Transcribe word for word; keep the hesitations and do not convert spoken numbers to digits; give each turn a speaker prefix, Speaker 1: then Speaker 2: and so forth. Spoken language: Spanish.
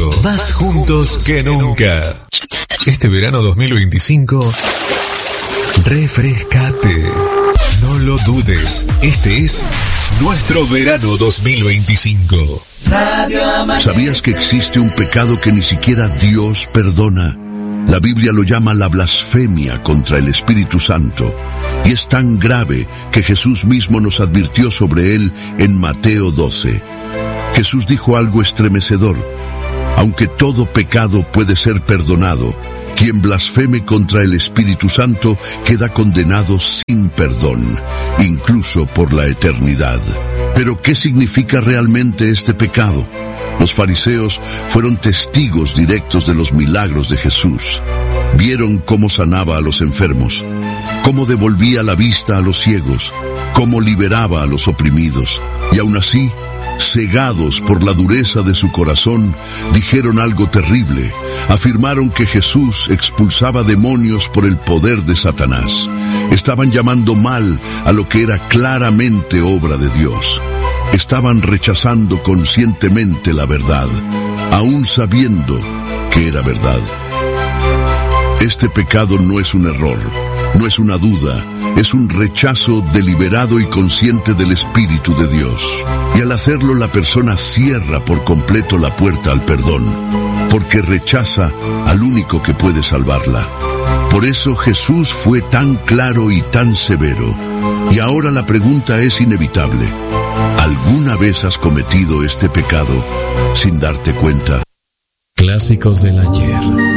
Speaker 1: veinticinco, más juntos que nunca. Este verano dos mil veinticinco, refrescate. No lo dudes, este es nuestro verano dos mil veinticinco.
Speaker 2: ¿Sabías que existe un pecado que ni siquiera Dios perdona? La Biblia lo llama la blasfemia contra el Espíritu Santo, y es tan grave que Jesús mismo nos advirtió sobre él en Mateo doce. Jesús dijo algo estremecedor: aunque todo pecado puede ser perdonado, quien blasfeme contra el Espíritu Santo queda condenado sin perdón, incluso por la eternidad. Pero ¿qué significa realmente este pecado? Los fariseos fueron testigos directos de los milagros de Jesús. Vieron cómo sanaba a los enfermos, cómo devolvía la vista a los ciegos, cómo liberaba a los oprimidos. Y aún así, cegados por la dureza de su corazón, dijeron algo terrible. Afirmaron que Jesús expulsaba demonios por el poder de Satanás. Estaban llamando mal a lo que era claramente obra de Dios. Estaban rechazando conscientemente la verdad, aún sabiendo que era verdad. Este pecado no es un error, no es una duda, es un rechazo deliberado y consciente del Espíritu de Dios. Y al hacerlo, la persona cierra por completo la puerta al perdón, porque rechaza al único que puede salvarla. Por eso Jesús fue tan claro y tan severo. Y ahora la pregunta es inevitable: ¿alguna vez has cometido este pecado sin darte cuenta?
Speaker 1: Clásicos del ayer.